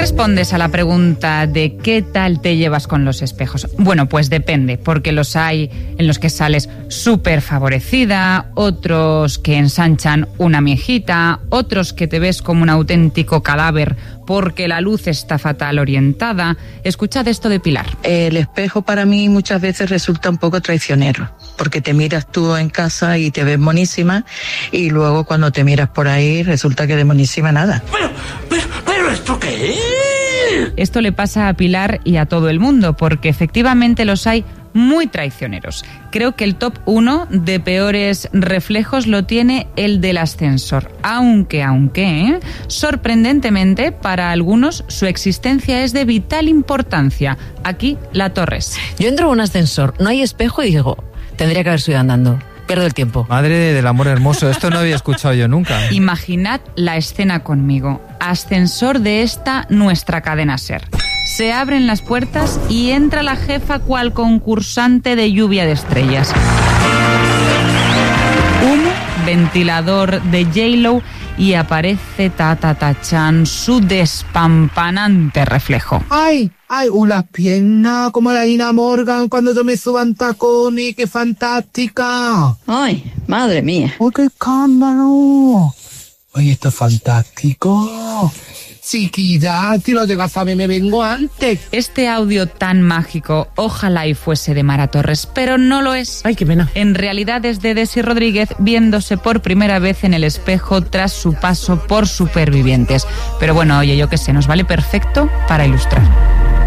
respondes a la pregunta de qué tal te llevas con los espejos? Bueno, pues depende, porque los hay en los que sales súper favorecida, otros que ensanchan una miejita, otros que te ves como un auténtico cadáver porque la luz está fatal orientada. Escuchad esto de Pilar. El espejo para mí muchas veces resulta un poco traicionero, porque te miras tú en casa y te ves monísima, y luego cuando te miras por ahí resulta que de monísima nada. ¿Pero esto qué es? Esto le pasa a Pilar y a todo el mundo, porque efectivamente los hay muy traicioneros. Creo que el top 1 de peores reflejos lo tiene el del ascensor. Aunque, sorprendentemente, para algunos su existencia es de vital importancia. Aquí, la Torres. Yo entro en un ascensor, no hay espejo y digo, tendría que haber subido andando. Pierdo el tiempo. Madre del amor hermoso, esto no había escuchado yo nunca. Imaginad la escena conmigo. Ascensor de esta nuestra cadena SER. Se abren las puertas y entra la jefa cual concursante de Lluvia de Estrellas. Humo, ventilador de J-Lo y aparece Chan, su despampanante reflejo. ¡Ay, una pierna como la Nina Morgan cuando yo me suban tacones! ¡Qué fantástica! ¡Ay, madre mía! ¡Ay, qué escándalo! ¡Ay, esto es fantástico! Chiquilla, si no llegas a mí me vengo antes. Este audio tan mágico, ojalá y fuese de Mara Torres, pero no lo es. Ay, qué pena. En realidad es de Desi Rodríguez viéndose por primera vez en el espejo tras su paso por Supervivientes. Pero bueno, oye, yo qué sé, nos vale perfecto para ilustrar.